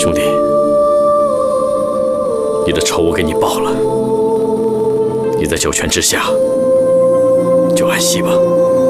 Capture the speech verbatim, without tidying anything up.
兄弟，你的仇我给你报了，你在九泉之下就安息吧。